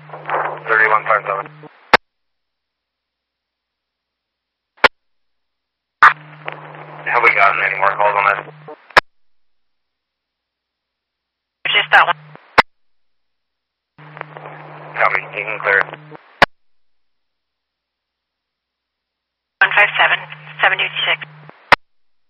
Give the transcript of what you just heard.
3157. Have we gotten any more calls on this? Just that one. Copy, you can clear it. 157, 726.